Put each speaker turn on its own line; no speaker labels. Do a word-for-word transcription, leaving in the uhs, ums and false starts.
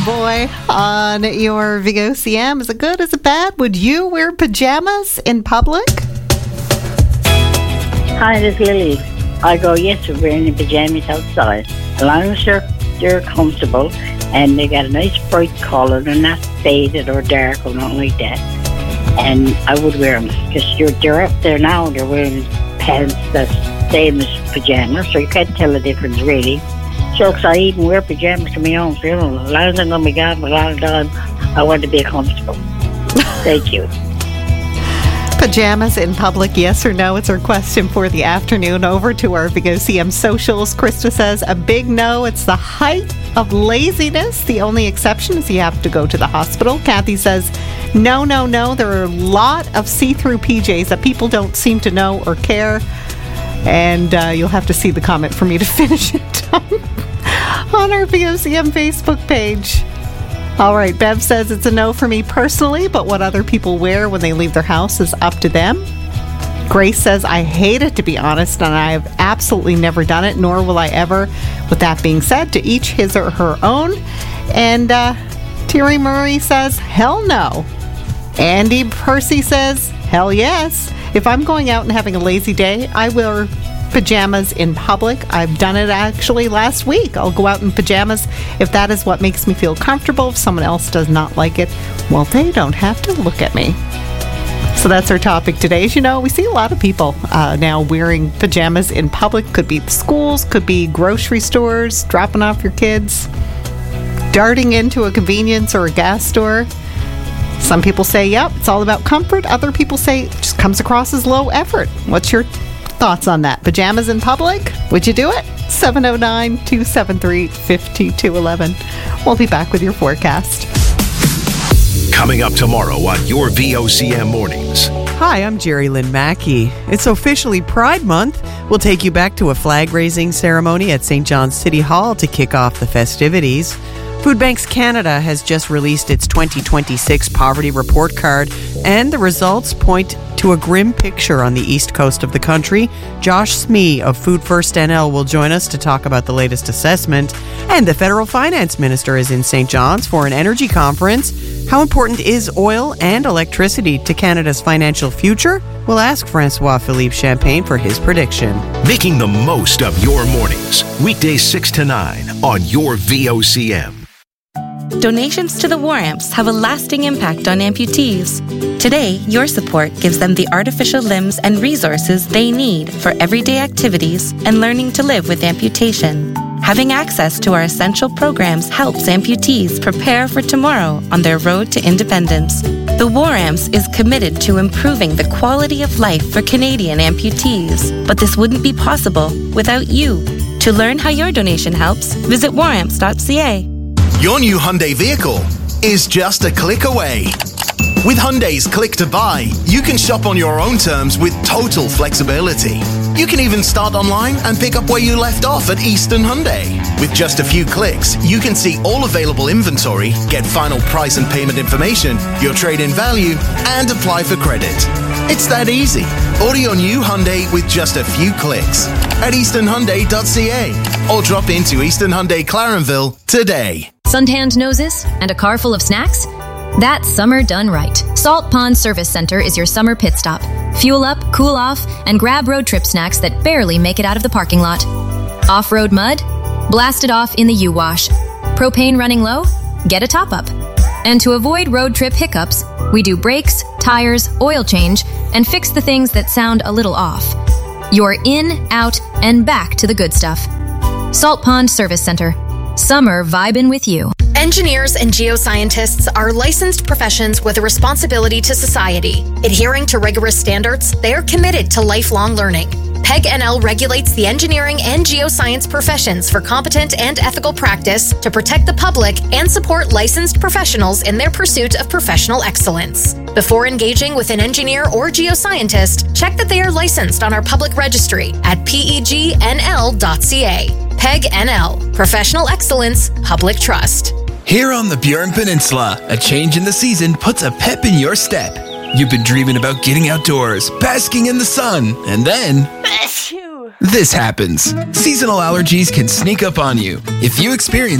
Boy, on your V O C M. Is it good? Is it bad? Would you wear pajamas in public?
Hi, this is Lily. I go, yes, we're wearing the pajamas outside. As long as they're, they're comfortable and they got a nice bright colour, they're not faded or dark or nothing like that. And I would wear them because you're, they're up there now, they're wearing pants that's same as pajamas, so you can't tell the difference really. So, cause I even wear pajamas to my own funeral. As long as I'm going to be gone for a long time, I want to be comfortable. Thank you.
Pajamas in public, yes or no? It's our question for the afternoon. Over to our V O C M socials. Krista says a big no. It's the height of laziness. The only exception is you have to go to the hospital. Kathy says no, no, no. There are a lot of see-through P Js that people don't seem to know or care. And uh, you'll have to see the comment for me to finish it on our V O C M Facebook page. All right, Bev says it's a no for me personally, but what other people wear when they leave their house is up to them. Grace says, I hate it, to be honest, and I have absolutely never done it, nor will I ever. With that being said, to each his or her own. And uh, Terry Murray says, hell no. Andy Percy says, hell yes. If I'm going out and having a lazy day, I wear pajamas in public. I've done it actually last week. I'll go out in pajamas if that is what makes me feel comfortable. If someone else does not like it, well, they don't have to look at me. So that's our topic today. As you know, we see a lot of people uh, now wearing pajamas in public. Could be schools, could be grocery stores, dropping off your kids, darting into a convenience or a gas store. Some people say, yep, it's all about comfort. Other people say it just comes across as low effort. What's your thoughts on that? Pajamas in public? Would you do it? seven oh nine, two seven three, five two one one. We'll be back with your forecast.
Coming up tomorrow on your V O C M Mornings.
Hi, I'm Jerry Lynn Mackey. It's officially Pride Month. We'll take you back to a flag-raising ceremony at Saint John's City Hall to kick off the festivities. Food Banks Canada has just released its twenty twenty-six Poverty Report Card, and the results point to a grim picture on the east coast of the country. Josh Smee of Food First N L will join us to talk about the latest assessment. And the federal finance minister is in Saint John's for an energy conference. How important is oil and electricity to Canada's financial future? We'll ask Francois-Philippe Champagne for his prediction.
Making the most of your mornings. Weekdays six to nine on your V O C M.
Donations to the War Amps have a lasting impact on amputees. Today, your support gives them the artificial limbs and resources they need for everyday activities and learning to live with amputation. Having access to our essential programs helps amputees prepare for tomorrow on their road to independence. The War Amps is committed to improving the quality of life for Canadian amputees, but this wouldn't be possible without you. To learn how your donation helps, visit war amps dot c a.
Your new Hyundai vehicle is just a click away. With Hyundai's Click to Buy, you can shop on your own terms with total flexibility. You can even start online and pick up where you left off at Eastern Hyundai. With just a few clicks, you can see all available inventory, get final price and payment information, your trade-in value, and apply for credit. It's that easy. Order your new Hyundai with just a few clicks at eastern hyundai dot c a or drop into Eastern Hyundai Clarenville today.
Suntanned noses and a car full of snacks? That's summer done right. Salt Pond Service Center is your summer pit stop. Fuel up, cool off, and grab road trip snacks that barely make it out of the parking lot. Off-road mud? Blast it off in the U-Wash. Propane running low? Get a top-up. And to avoid road trip hiccups, we do brakes, tires, oil change, and fix the things that sound a little off. You're in, out, and back to the good stuff. Salt Pond Service Center. Summer vibin' with you.
Engineers and geoscientists are licensed professions with a responsibility to society. Adhering to rigorous standards, they are committed to lifelong learning. P E G N L regulates the engineering and geoscience professions for competent and ethical practice to protect the public and support licensed professionals in their pursuit of professional excellence. Before engaging with an engineer or geoscientist, check that they are licensed on our public registry at P E G N L dot C A. P E G N L, Professional Excellence, Public Trust.
Here on the Burin Peninsula, a change in the season puts a pep in your step. You've been dreaming about getting outdoors, basking in the sun, and then this happens. Seasonal allergies can sneak up on you. If you experience